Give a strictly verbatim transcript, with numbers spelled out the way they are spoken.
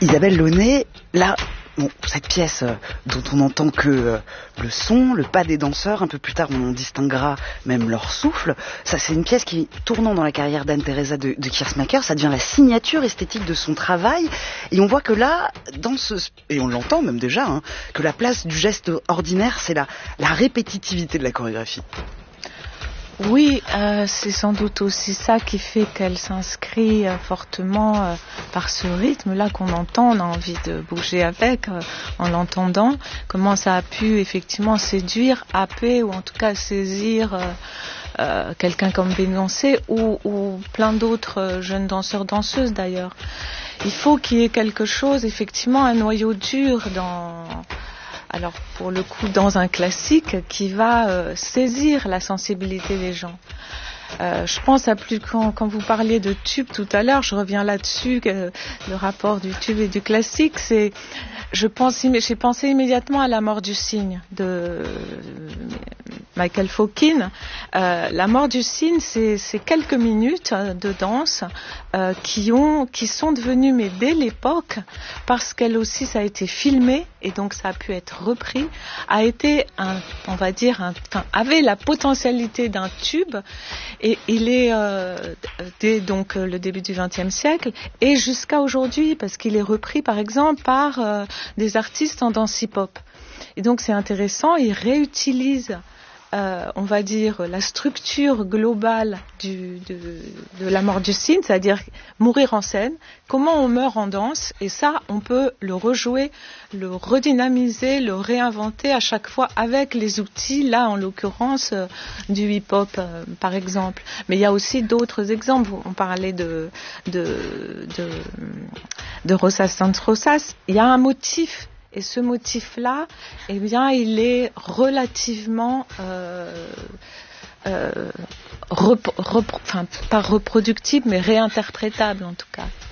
Isabelle Launay, là, bon, cette pièce euh, dont on n'entend que euh, le son, le pas des danseurs, un peu plus tard on en distinguera même leur souffle, ça c'est une pièce qui, tournant dans la carrière d'Anne-Theresa de, de Keersmaeker, ça devient la signature esthétique de son travail, et on voit que là, dans ce, et on l'entend même déjà, hein, que la place du geste ordinaire, c'est la, la répétitivité de la chorégraphie. Oui, euh, c'est sans doute aussi ça qui fait qu'elle s'inscrit euh, fortement euh, par ce rythme-là qu'on entend. On a envie de bouger avec euh, en l'entendant. Comment ça a pu effectivement séduire, happer ou en tout cas saisir euh, euh, quelqu'un comme Beyoncé ou, ou plein d'autres euh, jeunes danseurs, danseuses d'ailleurs. Il faut qu'il y ait quelque chose, effectivement, un noyau dur dans... Alors, pour le coup, dans un classique qui va euh, saisir la sensibilité des gens. Euh, je pense à plus quand, quand vous parliez de tube tout à l'heure, je reviens là-dessus, que le rapport du tube et du classique, c'est, je pense, j'ai pensé immédiatement à La mort du cygne de Michael Fokine. Euh, La mort du cygne, c'est, c'est quelques minutes de danse euh, qui ont, qui sont devenues, mais dès l'époque, parce qu'elle aussi, ça a été filmé et donc ça a pu être repris, a été un, on va dire, un, enfin, avait la potentialité d'un tube. Et il est euh, dès donc le début du vingtième siècle et jusqu'à aujourd'hui, parce qu'il est repris par exemple par euh, des artistes en danse hip-hop. Et donc c'est intéressant, il réutilise Euh, on va dire, la structure globale du, de, de la mort du cygne, c'est-à-dire mourir en scène, comment on meurt en danse, et ça, on peut le rejouer, le redynamiser, le réinventer à chaque fois avec les outils, là, en l'occurrence, euh, du hip-hop, euh, par exemple. Mais il y a aussi d'autres exemples. On parlait de, de, de, de Rosas sans Rosas. Il y a un motif. Et ce motif-là, eh bien, il est relativement, euh, euh, rep, rep, enfin, pas reproductible, mais réinterprétable en tout cas.